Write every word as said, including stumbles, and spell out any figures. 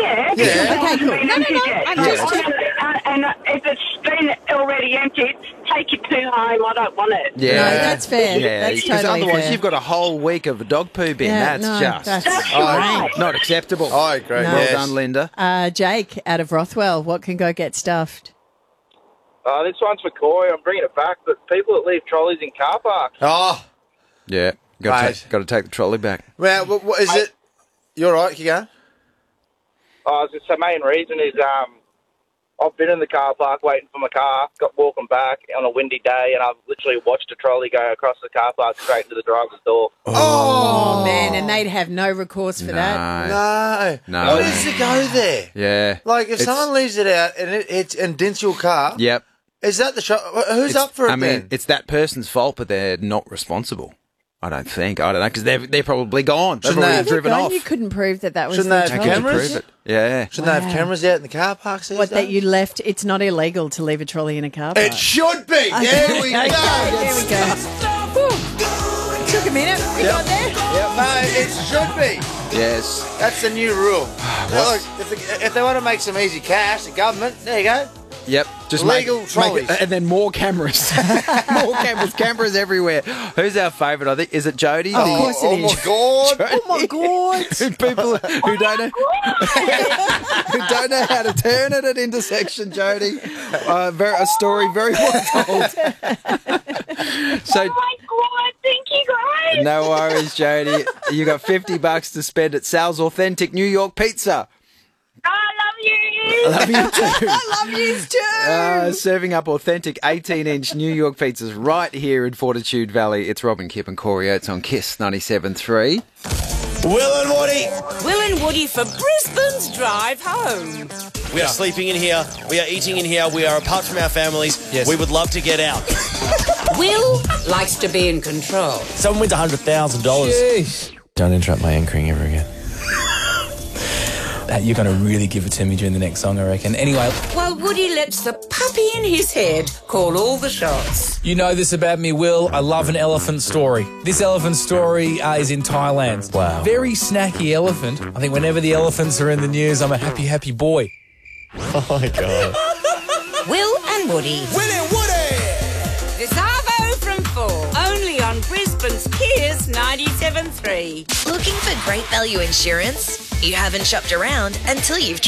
Yeah. Yeah. Okay, cool. No, no, no. Yeah. I'm just And, uh, and uh, if it's been already emptied, take it to home. I don't want it. No, that's fair. Yeah, That's because totally otherwise fair. you've got a whole week of dog poo bin. Yeah, that's no, just that's That's oh, right. not acceptable. I agree. No. Well Yes. done, Linda. Uh, Jake, out of Rothwell, what can go get stuffed? Uh, this one's for Corey. I'm bringing it back, but people that leave trolleys in car parks. Oh, Yeah, got to Mate. take, got to take the trolley back. well, what, what is it? You're right. You go. Oh, it's just the main reason is um, I've been in the car park waiting for my car, got walking back on a windy day, and I've literally watched a trolley go across the car park straight into the driver's door. Oh, man, and they'd have no recourse for that. No. No. No. What does it go there? Yeah. Like if It's- someone leaves it out and it hits and dents your car, Yep. is that the shot? Who's It's- up for it I mean, then? it's that person's fault, but they're not responsible. I don't think. I don't know, because they're, they're probably gone. They've Shouldn't they already have driven Gone, off. You couldn't prove that that was Shouldn't the they have How trolley. could you cameras? prove it? Yeah. Shouldn't they Wow. have cameras out in the car parks? these What, that days? you left, it's not illegal to leave a trolley in a car park. It should be. There we go. Okay, there we go. Whew. Took a minute. We got there. Yeah, no, it should be. Yes. That's the new rule. Now, look, if, the, if they want to make some easy cash, the government, there you go. Yep. Just Legal make, trolleys. make it, and then more cameras. more cameras. Cameras everywhere. Who's our favourite? I think is it Jody? Of course it oh, is. my God. Oh, my God. People who don't know who don't know how to turn at an intersection, Jody. Uh, very, a story very well told. So Oh, my God. Thank you, guys. no worries, Jody. You got fifty bucks to spend at Sal's Authentic New York Pizza. I love you. I love you too. I love you too. Uh, serving up authentic eighteen-inch New York pizzas right here in Fortitude Valley. It's Robin Kipp and Corey Oates on Kiss ninety-seven point three. Will and Woody. Will and Woody for Brisbane's drive home. We are sleeping in here. We are eating in here. We are apart from our families. Yes. We would love to get out. Will likes to be in control. Someone wins one hundred thousand dollars. Don't interrupt my anchoring ever again. Uh, You're going to really give it to me during the next song, I reckon. Anyway, While Woody lets the puppy in his head call all the shots. you know this about me, Will. I love an elephant story. This elephant story uh, is in Thailand. Wow. Very snacky elephant. I think whenever the elephants are in the news, I'm a happy, happy boy. Oh my God. Will and Woody. Will and Woody. This Arvo from four. Only on Brisbane's Kiss ninety-seven point three. Looking for great value insurance? You haven't shopped around until you've